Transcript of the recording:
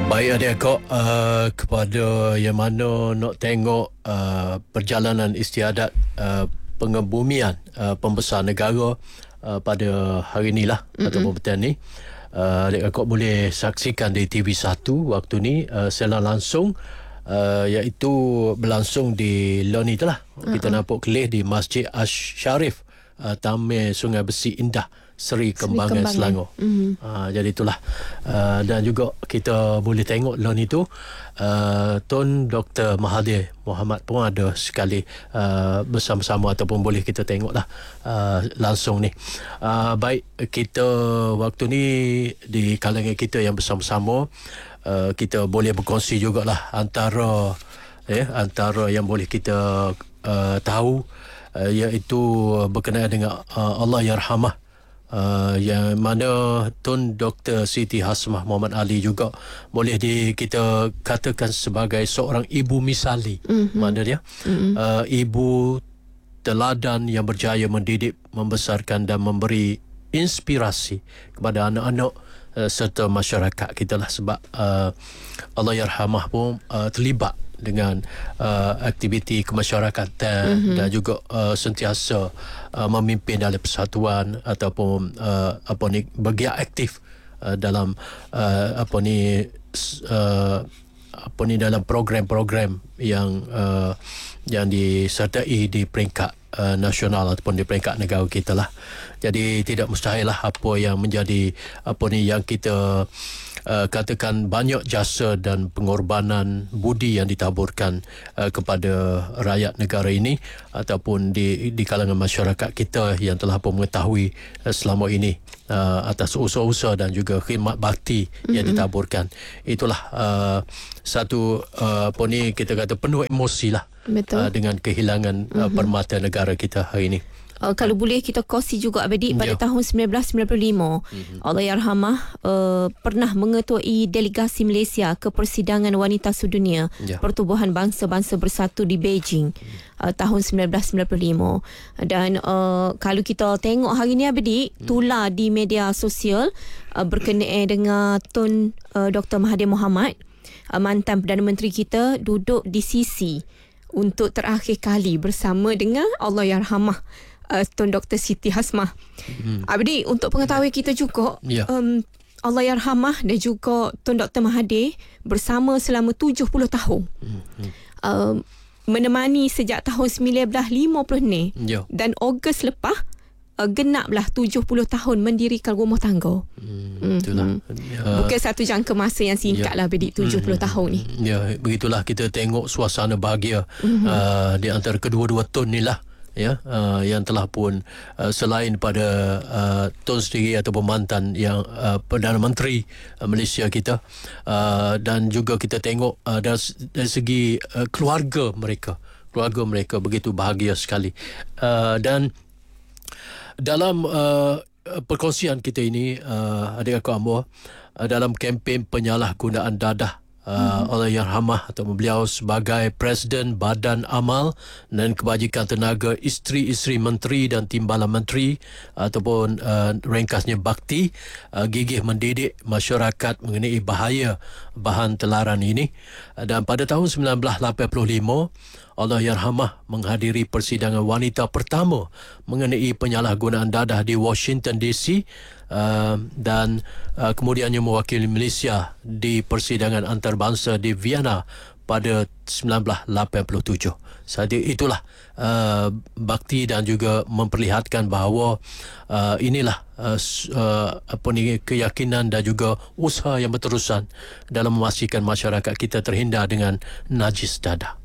Baik adik-akak, kepada yang mana nak tengok perjalanan istiadat pengebumian pembesar negara pada hari inilah ataupun petang ni, adik-akak boleh saksikan di TV1 waktu ni siaran langsung, iaitu berlangsung di Loni itulah. Kita nampak kelih di Masjid Asy-Syarif, Tamir Sungai Besi Indah, Seri Kembangan, Selangor. Jadi itulah. Dan juga kita boleh tengok lawan itu Tun Dr. Mahathir Mohamad pun ada sekali bersama-sama, ataupun boleh kita tengoklah langsung ni. Baik, kita waktu ni di kalangan kita yang bersama-sama, kita boleh berkongsi jugalah antara yang boleh kita tahu, iaitu berkenaan dengan Allahyarhamah, yang mana Tun Dr. Siti Hasmah Muhammad Ali juga boleh kita katakan sebagai seorang ibu misali. Mana dia? Ibu teladan yang berjaya mendidik, membesarkan dan memberi inspirasi kepada anak-anak serta masyarakat kita lah. Sebab Allahyarhamah pun terlibat dengan aktiviti kemasyarakatan dan juga sentiasa memimpin dalam persatuan ataupun bergiat aktif dalam dalam program-program yang disertai di peringkat nasional ataupun di peringkat negara kita lah. Jadi tidak mustahil lah apa yang menjadi yang kita katakan banyak jasa dan pengorbanan budi yang ditaburkan kepada rakyat negara ini ataupun di kalangan masyarakat kita yang telah pun mengetahui selama ini atas usaha-usaha dan juga khidmat bakti yang ditaburkan. Itulah satu kita kata penuh emosi lah. Betul. Dengan kehilangan permata negara kita hari ini. Kalau boleh kita kongsi juga adik, pada tahun 1995 Allahyarhamah pernah mengetuai delegasi Malaysia ke Persidangan Wanita Sedunia Pertubuhan Bangsa-Bangsa Bersatu di Beijing tahun 1995. Dan kalau kita tengok hari ni adik, tular di media sosial berkenaan dengan Tun Dr. Mahathir Mohamad, mantan Perdana Menteri kita, duduk di sisi untuk terakhir kali bersama dengan Allahyarhamah Tun Dr. Siti Hasmah. Abdi, untuk pengetahuan kita juga, Allahyarhamah dan juga Tun Dr. Mahathir bersama selama 70 tahun. Menemani sejak tahun 1950 ni. Dan Ogos lepas genaplah 70 tahun mendirikan rumah tangga. Itulah. Bukan satu jangka masa yang singkat lah, Bedik, 70 tahun ni. Ya, begitulah kita tengok suasana bahagia di antara kedua-dua Tun ni lah. Yang telah pun selain pada Tun sendiri ataupun mantan yang Perdana Menteri Malaysia kita, dan juga kita tengok dari segi keluarga mereka begitu bahagia sekali. Dan dalam perkongsian kita ini, adik-akak Amor, dalam kempen penyalahgunaan dadah Allahyarhamah atau beliau sebagai Presiden Badan Amal dan Kebajikan Tenaga Isteri-Isteri Menteri dan Timbalan Menteri ataupun ringkasnya Bakti, gigih mendidik masyarakat mengenai bahaya bahan telaran ini. Dan pada tahun 1985 Allahyarhamah menghadiri persidangan wanita pertama mengenai penyalahgunaan dadah di Washington DC, dan kemudiannya mewakili Malaysia di persidangan antarabangsa di Vienna pada 1987. Jadi itulah bakti dan juga memperlihatkan bahawa inilah keyakinan dan juga usaha yang berterusan dalam memastikan masyarakat kita terhindar dengan najis dadah.